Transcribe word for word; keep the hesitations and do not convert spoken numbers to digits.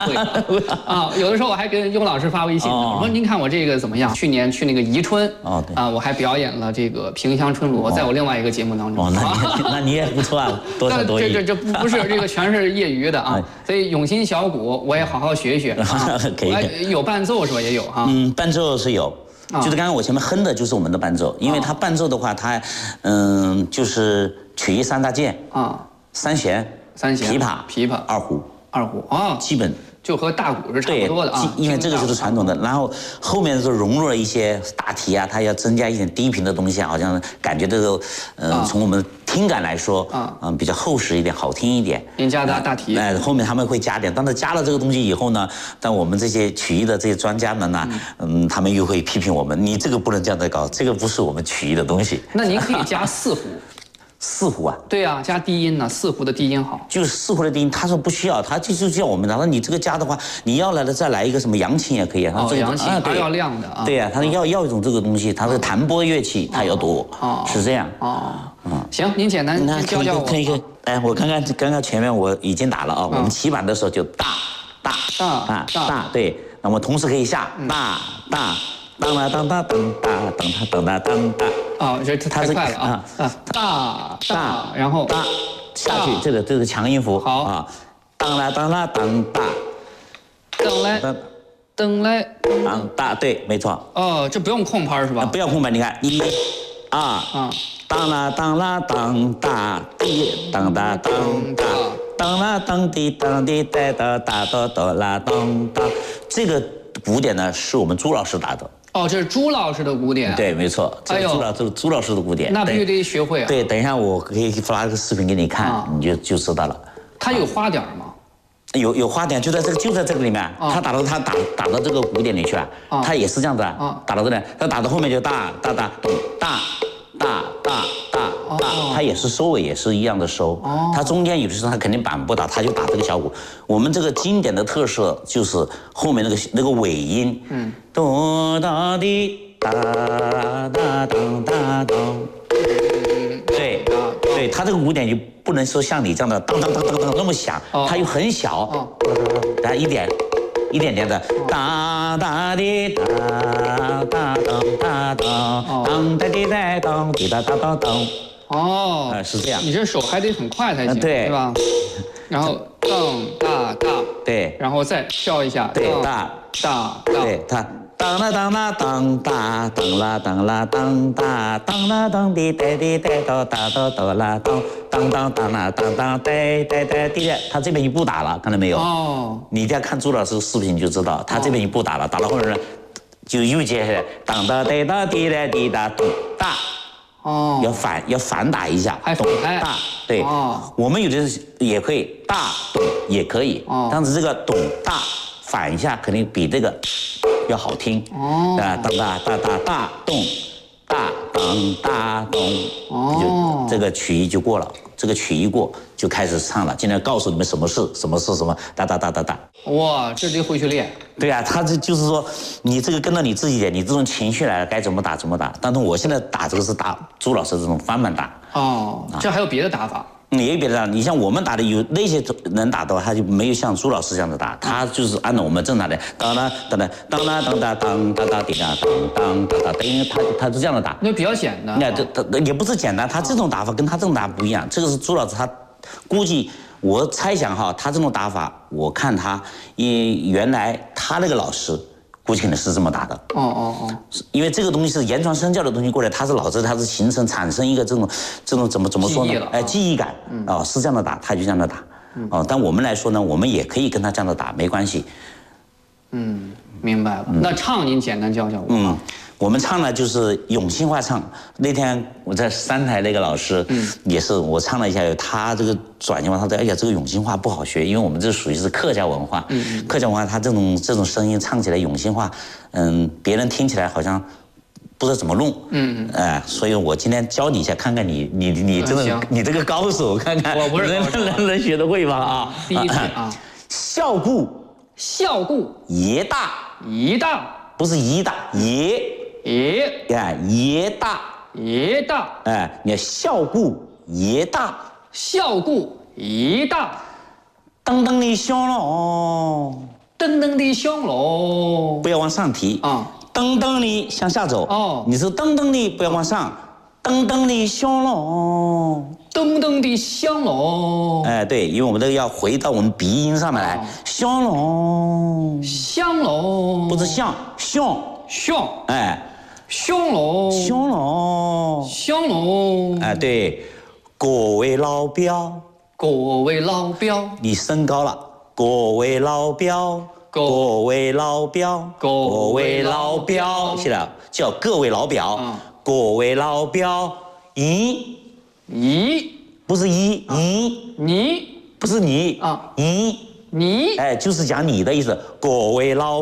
会啊，有的时候我还给雍老师发微信，我说您看我这个怎么样？去年去那个宜春啊，我还表演了这个萍乡春罗，在我另外一个节目当中。 哦，那你那你也不错啊，多才多艺。 这这这不不是这个全是业余的啊，所以永新小鼓我也好好学学啊。 可以。 有伴奏是吧？也有哈。 嗯，伴奏是有。就是刚刚我前面哼的就是我们的伴奏，因为它伴奏的话，它嗯就是曲艺三大件啊，三弦、 三弦、 琵琶、 琵琶、 二胡、 二胡啊， 基本就和大鼓是差不多的啊。 因为这个就是传统的，然后后面就融入了一些大提啊，它要增加一点低频的东西啊，好像感觉这个嗯从我们听感来说啊嗯比较厚实一点，好听一点。 您加大大提， 哎，后面他们会加点，但是加了这个东西以后呢，但我们这些曲艺的这些专家们呢，嗯，他们又会批评我们，你这个不能这样子搞，这个不是我们曲艺的东西。 那您可以加四胡。 四胡啊？ 对啊，加低音呢，四胡的低音好。 就是四胡的低音，他说不需要，他就就叫我们，然后你这个加的话，你要来的再来一个什么扬琴也可以啊。 哦，扬琴还要亮的啊。 对呀，他要要一种这个东西，他的弹拨乐器他要多，是这样。 哦，嗯，行，您简单教教我。 可以可以。哎，我看看刚刚前面我已经打了啊，我们起板的时候就大大大啊大，对，那么同时可以下大大。当啦当当当当当当当当当啊，这太快了啊！啊，大大，然后大下去，这个这个强音符。 好啊，当啦当啦当大， 当来当来当大，对，没错。 哦，这不用空拍是吧？ 不要空拍，你看一、二，啊，当啦当啦当大，滴当哒当大，当啦当滴当滴哒哒哒哒哒啦当当，这个鼓点呢是我们朱老师打的。 哦，这是朱老师的鼓点。 对，没错，这是朱老这是朱老师的鼓点。 那必须得学会啊。 对，等一下我可以发个视频给你看，你就就知道了。 他有花点吗？ 有有花点，就在这个就在这个里面。他打到他打打到这个鼓点里去了，他也是这样子啊，打到这里，他打到后面就大大大咚大大大大大，他也是收尾也是一样的收。他中间有的时候他肯定板不打，他就打这个小鼓。我们这个经典的特色就是后面那个那个尾音，嗯，哆哒滴哒哒当哒当，对对，他这个鼓点就不能说像你这样的当当当当当那么响，它又很小，然后一点一点点的哒哒滴哒哒当哒当当哒滴哒当滴哒哒当当。 哦， 是这样。 你这手还得很快才行，对吧？然后当大大， 对， 然后再跳一下， 对，大大大， 对，它当啦当啦当大，当啦当啦当大，当啦当滴哒滴哒哒哒哒哒啦当，当当当啦当当哒哒哒滴哒，他这边一步打了，看到没有？哦，你一定要看朱老师的视频就知道，他这边一步打了，打了后面呢，就又接下来当哒哒哒滴哒滴哒咚大。哦，要反要反打一下， 还反拍大，对，哦，我们有的也可以大咚也可以，哦，但是这个咚大反一下肯定比这个要好听，哦，啊，当大大大大咚，大当大咚，哦，就这个曲艺就过了，这个曲艺过就开始唱了，今天告诉你们什么是什么是什么，哒哒哒哒哒。 哇，这得回去练。 对啊，他这就是说，你这个跟到你自己点，你这种情绪来了，该怎么打怎么打。但是我现在打这个是打朱老师这种翻板打。 哦，这还有别的打法？ 也有别的打，你像我们打的有那些人打的话，他就没有像朱老师这样的打，他就是按照我们正常的当当当当当当当当当当当滴当当当当，因为他他是这样的打。 那比较简单。 那这他也不是简单，他这种打法跟他这种打法不一样。这个是朱老师他估计。我猜想哈，他这种打法，我看他，因原来他那个老师估计可能是这么打的。哦哦哦，因为这个东西是言传身教的东西过来，他是老师，他是形成产生一个这种这种怎么怎么说呢？哎，记忆感啊，是这样的打，他就这样的打。哦，但我们来说呢，我们也可以跟他这样的打，没关系。 嗯，明白了。那唱您简单教教我。嗯。 我们唱呢就是永兴话唱。那天我在三台那个老师，嗯，也是我唱了一下，他这个转型话，他说：“哎呀，这个永兴话不好学，因为我们这属于是客家文化，嗯，客家文化他这种这种声音唱起来永兴话，嗯，别人听起来好像不知道怎么弄，嗯嗯，哎、呃，所以我今天教你一下，看看你你你这个、嗯、你这个高手，看看我不是能能能学得会吗？啊， 第一题啊， 孝固， 孝固， 爷大， 爷大， 不是姨大，爷。” 爷， 哎，爷大， 爷大， 哎，你看孝固爷大， 孝固爷大， 当噔噔的响喽， 噔噔的响喽， 不要往上提啊， 噔噔的向下走。哦，你是噔噔的，不要往上，噔噔的响喽， 噔噔的响喽。 哎，对，因为我们这个要回到我们鼻音上面来，响喽， 响喽， 不是响，响响， 哎， 响喽， 响喽， 响喽， 哎，对，各位老表， 各位老表， 你升高了，各位老表。各位老表，各位老表，是的，叫各位老表，各位老表，咦咦， 不是一，你你不是你啊，你你， 哎，就是讲你的意思，各位老。